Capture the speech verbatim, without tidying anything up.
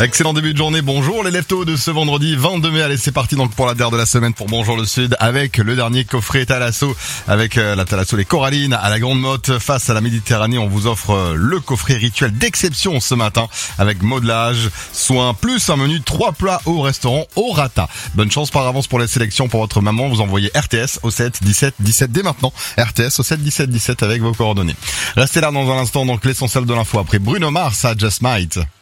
Excellent début de journée, bonjour les leftos de ce vendredi vingt-deux mai. Allez, c'est parti donc pour la D E R de la semaine pour Bonjour le Sud avec le dernier coffret Thalasso, avec euh, la Thalasso les Corallines à la Grande Motte face à la Méditerranée. On vous offre euh, le coffret rituel d'exception ce matin avec modelage, soins, plus un menu trois plats au restaurant au Rata. Bonne chance par avance pour les sélections pour votre maman. Vous envoyez R T S au sept dix-sept dix-sept dès maintenant. R T S au sept dix-sept dix-sept avec vos coordonnées. Restez là dans un instant, donc l'essentiel de l'info après Bruno Mars à Just Might.